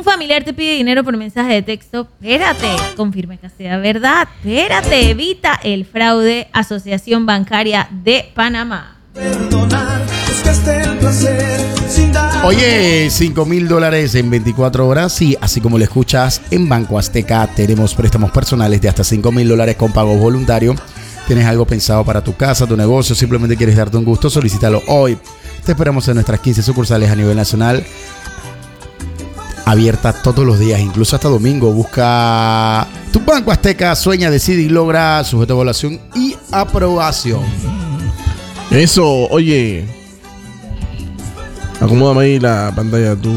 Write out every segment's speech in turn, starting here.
un familiar te pide dinero por mensaje de texto, espérate, confirma que sea verdad, espérate, evita el fraude. Asociación Bancaria de Panamá. Oye, $5,000 en 24 horas. Sí, así como lo escuchas, en Banco Azteca tenemos préstamos personales de hasta $5,000 con pago voluntario. ¿Tienes algo pensado para tu casa, tu negocio? Simplemente quieres darte un gusto, solicítalo hoy. Te esperamos en nuestras 15 sucursales a nivel nacional. Abierta todos los días, incluso hasta domingo. Busca tu Banco Azteca, sueña, decide y logra, sujeto a evaluación y aprobación. Eso, oye. Acomódame ahí la pantalla tú.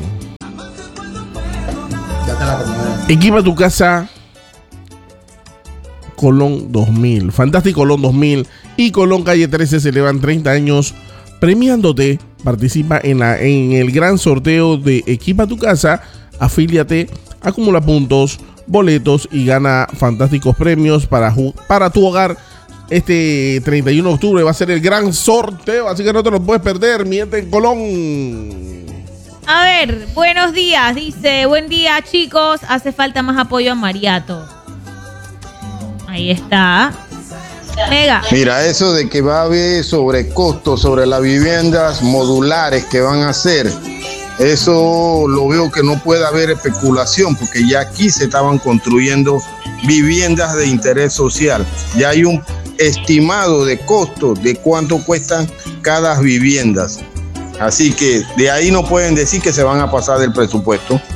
Ya te la acomodé. Equipa tu casa Colón 2000. Fantástico Colón 2000 y Colón Calle 13 celebran 30 años premiándote. Participa en el gran sorteo de Equipa tu casa. Afíliate, acumula puntos, boletos y gana fantásticos premios para tu hogar. Este 31 de octubre va a ser el gran sorteo, así que no te lo puedes perder. Miente en Colón. A ver, buenos días. Dice, buen día, chicos. Hace falta más apoyo a Mariato. Ahí está. Mega. Mira, eso de que va a haber sobrecostos sobre las viviendas modulares que van a hacer, eso lo veo que no puede haber especulación, porque ya aquí se estaban construyendo viviendas de interés social. Ya hay un estimado de costo de cuánto cuestan cada vivienda. Así que de ahí no pueden decir que se van a pasar del presupuesto.